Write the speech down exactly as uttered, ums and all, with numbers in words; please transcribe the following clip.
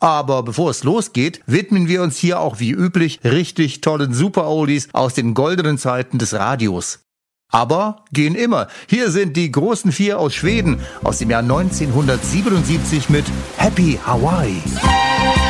Aber bevor es losgeht, widmen wir uns hier auch wie üblich richtig tollen Super-Oldies aus den goldenen Zeiten des Radios. Aber gehen immer. Hier sind die großen vier aus Schweden aus dem Jahr neunzehnhundertsiebenundsiebzig mit Happy Hawaii.